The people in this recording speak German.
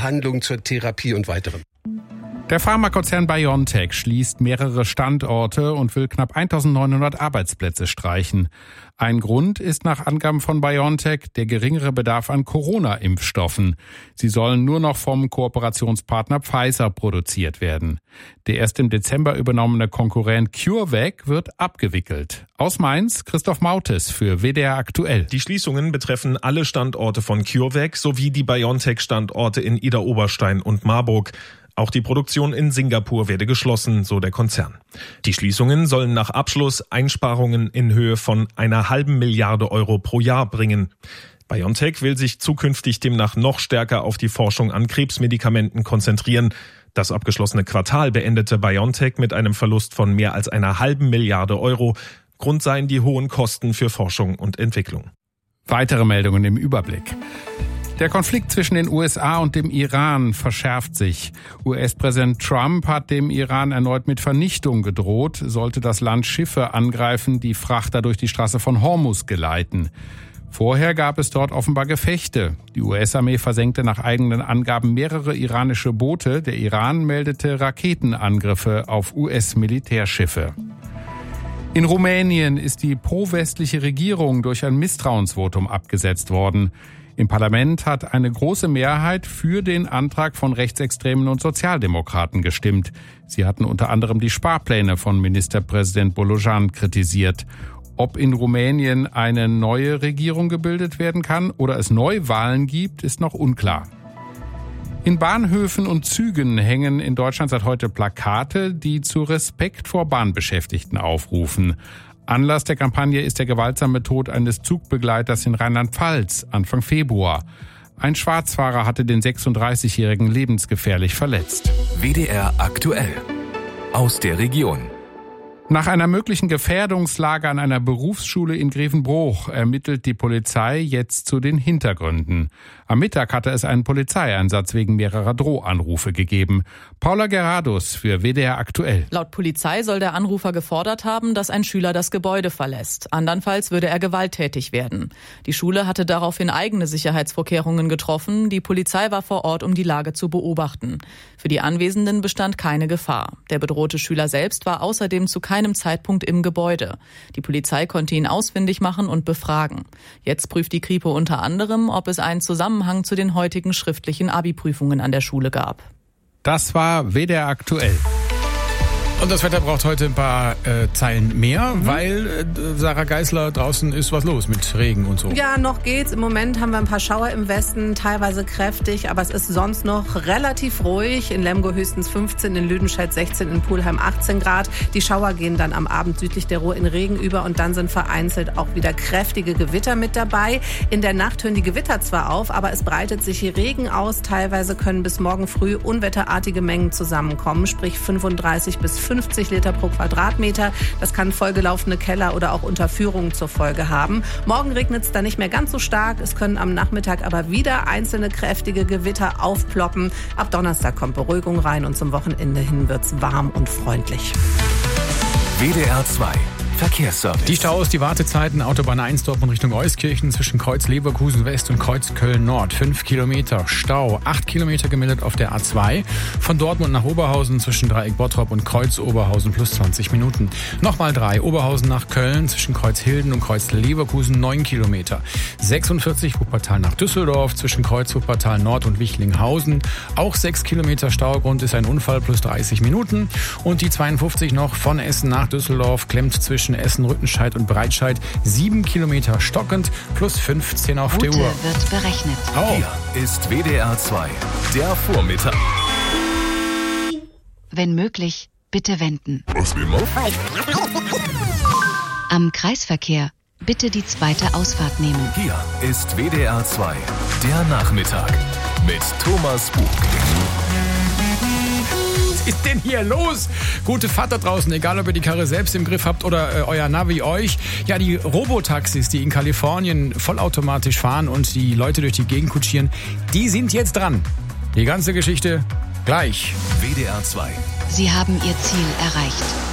Behandlung, zur Therapie und weiterem. Der Pharmakonzern BioNTech schließt mehrere Standorte und will knapp 1.900 Arbeitsplätze streichen. Ein Grund ist nach Angaben von BioNTech der geringere Bedarf an Corona-Impfstoffen. Sie sollen nur noch vom Kooperationspartner Pfizer produziert werden. Der erst im Dezember übernommene Konkurrent CureVac wird abgewickelt. Aus Mainz, Christoph Mautes für WDR aktuell. Die Schließungen betreffen alle Standorte von CureVac sowie die BioNTech-Standorte in Idar-Oberstein und Marburg. Auch die Produktion in Singapur werde geschlossen, so der Konzern. Die Schließungen sollen nach Abschluss Einsparungen in Höhe von 1,5 Milliarde Euro pro Jahr bringen. BioNTech will sich zukünftig demnach noch stärker auf die Forschung an Krebsmedikamenten konzentrieren. Das abgeschlossene Quartal beendete BioNTech mit einem Verlust von mehr als 1,5 Milliarde Euro. Grund seien die hohen Kosten für Forschung und Entwicklung. Weitere Meldungen im Überblick. Der Konflikt zwischen den USA und dem Iran verschärft sich. US-Präsident Trump hat dem Iran erneut mit Vernichtung gedroht, sollte das Land Schiffe angreifen, die Frachter durch die Straße von Hormuz geleiten. Vorher gab es dort offenbar Gefechte. Die US-Armee versenkte nach eigenen Angaben mehrere iranische Boote. Der Iran meldete Raketenangriffe auf US-Militärschiffe. In Rumänien ist die pro-westliche Regierung durch ein Misstrauensvotum abgesetzt worden. Im Parlament hat eine große Mehrheit für den Antrag von Rechtsextremen und Sozialdemokraten gestimmt. Sie hatten unter anderem die Sparpläne von Ministerpräsident Bolojan kritisiert. Ob in Rumänien eine neue Regierung gebildet werden kann oder es Neuwahlen gibt, ist noch unklar. In Bahnhöfen und Zügen hängen in Deutschland seit heute Plakate, die zu Respekt vor Bahnbeschäftigten aufrufen. Anlass der Kampagne ist der gewaltsame Tod eines Zugbegleiters in Rheinland-Pfalz Anfang Februar. Ein Schwarzfahrer hatte den 36-Jährigen lebensgefährlich verletzt. WDR aktuell. Aus der Region. Nach einer möglichen Gefährdungslage an einer Berufsschule in Grevenbroich ermittelt die Polizei jetzt zu den Hintergründen. Am Mittag hatte es einen Polizeieinsatz wegen mehrerer Drohanrufe gegeben. Paula Gerardus für WDR aktuell. Laut Polizei soll der Anrufer gefordert haben, dass ein Schüler das Gebäude verlässt. Andernfalls würde er gewalttätig werden. Die Schule hatte daraufhin eigene Sicherheitsvorkehrungen getroffen. Die Polizei war vor Ort, um die Lage zu beobachten. Für die Anwesenden bestand keine Gefahr. Der bedrohte Schüler selbst war außerdem zu keinem Zeitpunkt im Gebäude. Die Polizei konnte ihn ausfindig machen und befragen. Jetzt prüft die Kripo unter anderem, ob es einen Zusammenhang zu den heutigen schriftlichen Abi-Prüfungen an der Schule gab. Das war WDR aktuell. Und das Wetter braucht heute ein paar Zeilen mehr, weil Sarah Geisler, draußen ist was los mit Regen und so. Ja, noch geht's. Im Moment haben wir ein paar Schauer im Westen, teilweise kräftig, aber es ist sonst noch relativ ruhig. In Lemgo höchstens 15, in Lüdenscheid 16, in Pulheim 18 Grad. Die Schauer gehen dann am Abend südlich der Ruhr in Regen über und dann sind vereinzelt auch wieder kräftige Gewitter mit dabei. In der Nacht hören die Gewitter zwar auf, aber es breitet sich hier Regen aus. Teilweise können bis morgen früh unwetterartige Mengen zusammenkommen, sprich 35 bis 50 Liter pro Quadratmeter. Das kann vollgelaufene Keller oder auch Unterführungen zur Folge haben. Morgen regnet es dann nicht mehr ganz so stark. Es können am Nachmittag aber wieder einzelne kräftige Gewitter aufploppen. Ab Donnerstag kommt Beruhigung rein und zum Wochenende hin wird es warm und freundlich. WDR 2 Verkehrsservice. Die Staus, die Wartezeiten, Autobahn 1 Dortmund Richtung Euskirchen zwischen Kreuz Leverkusen West und Kreuz Köln Nord. 5 Kilometer Stau, 8 Kilometer gemeldet auf der A2. Von Dortmund nach Oberhausen zwischen Dreieck Bottrop und Kreuz Oberhausen plus 20 Minuten. Nochmal 3, Oberhausen nach Köln zwischen Kreuz Hilden und Kreuz Leverkusen 9 Kilometer. 46 Wuppertal nach Düsseldorf zwischen Kreuz Wuppertal Nord und Wichlinghausen. Auch 6 Kilometer Stau, Grund ist ein Unfall plus 30 Minuten. Und die 52 noch von Essen nach Düsseldorf klemmt zwischen Essen-Rüttenscheid und Breitscheid 7 Kilometer stockend plus 15 auf Route der Uhr. wird berechnet. Hier ist WDR 2, der Vormittag. Wenn möglich, bitte wenden. Was will man? Am Kreisverkehr bitte die zweite Ausfahrt nehmen. Hier ist WDR 2, der Nachmittag mit Thomas Buch. Was ist denn hier los? Gute Fahrt da draußen, egal ob ihr die Karre selbst im Griff habt oder euer Navi euch. Ja, die Robotaxis, die in Kalifornien vollautomatisch fahren und die Leute durch die Gegend kutschieren, die sind jetzt dran. Die ganze Geschichte gleich. WDR 2. Sie haben Ihr Ziel erreicht.